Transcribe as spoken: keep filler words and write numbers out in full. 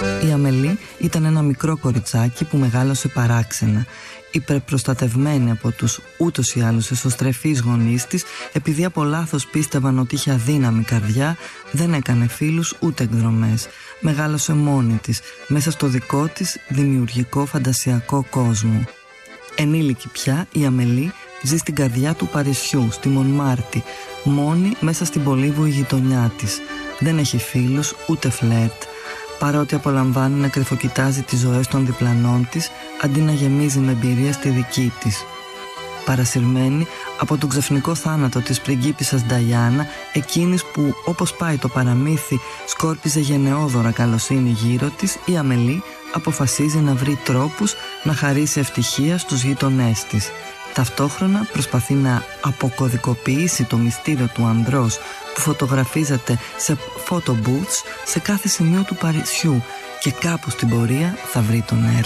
Η Αμελή ήταν ένα μικρό κοριτσάκι που μεγάλωσε παράξενα, υπερπροστατευμένη από τους ούτως ή άλλως εσωστρεφείς γονείς της, επειδή από λάθος πίστευαν ότι είχε αδύναμη καρδιά, δεν έκανε φίλους ούτε εκδρομές. Μεγάλωσε μόνη της, μέσα στο δικό της δημιουργικό φαντασιακό κόσμο. Ενήλικη πια, η Αμελή ζει στην καρδιά του Παρισιού, στη Μονμάρτη, μόνη μέσα στην πολύβουη γειτονιά της. Δεν έχει φίλους ούτε φλερτ, παρότι απολαμβάνει να κρυφοκοιτάζει τις ζωές των διπλανών της, αντί να γεμίζει με εμπειρία στη δική της. Παρασυρμένη από τον ξαφνικό θάνατο της πριγκίπισσας Νταϊάννα, εκείνης που, όπως πάει το παραμύθι, σκόρπιζε γενναιόδωρα καλοσύνη γύρω της, η Αμελή αποφασίζει να βρει τρόπους να χαρίσει ευτυχία στους γείτονές της. Ταυτόχρονα προσπαθεί να αποκωδικοποιήσει το μυστήριο του ανδρός που φωτογραφίζεται σε photo booths σε κάθε σημείο του Παρισιού, και κάπου στην πορεία θα βρει τον έρωτα.